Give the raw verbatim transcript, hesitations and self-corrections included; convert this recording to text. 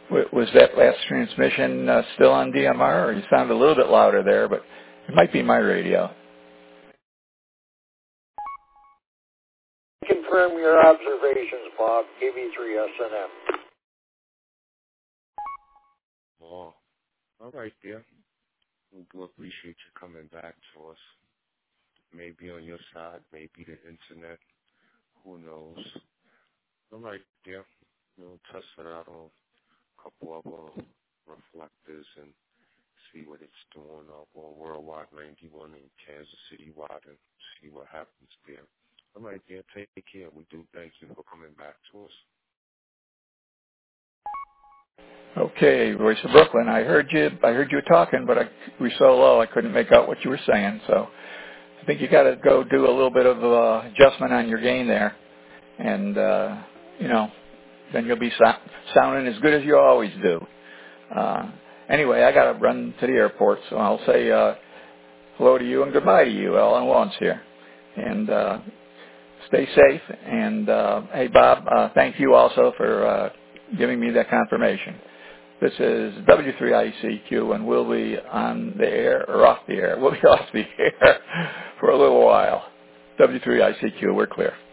W- was that last transmission uh, still on D M R, or you sound a little bit louder there, but it might be my radio. Confirm your observations, Bob. K V three S N M. Oh, all right, dear. We do appreciate you coming back to us. Maybe on your side, maybe the internet. Who knows? All right, dear. We'll test it out on a couple of uh, reflectors and see what it's doing up on Worldwide ninety-one in Kansas City wide and see what happens there. All right, dear. Take care. We do thank you for coming back to us. Okay, Voice of Brooklyn. I heard you. I heard you talking, but I, you were so low I couldn't make out what you were saying. So I think you got to go do a little bit of uh, adjustment on your gain there, and uh, you know, then you'll be so- sounding as good as you always do. Uh, anyway, I got to run to the airport, so I'll say uh, hello to you and goodbye to you all in once here, and uh, stay safe. And uh, hey, Bob, uh, thank you also for uh, giving me that confirmation. This is W three I C Q, and we'll be on the air, or off the air. We'll be off the air for a little while. W three I C Q, we're clear.